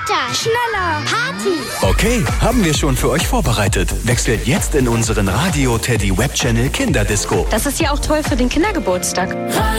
Weiter, schneller, Party. Okay, haben wir schon für euch vorbereitet. Wechselt jetzt in unseren Radio Teddy Web Channel Kinderdisco. Das ist ja auch toll für den Kindergeburtstag.